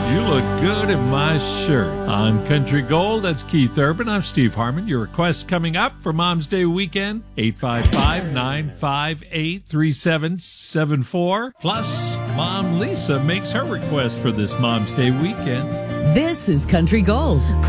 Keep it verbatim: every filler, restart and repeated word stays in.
You look good in my shirt. On Country Gold, that's Keith Urban. I'm Steve Harmon. Your request coming up for Mom's Day weekend, eight five five, nine five eight, three seven seven four. Plus, Mom Lisa makes her request for this Mom's Day weekend. This is Country Gold.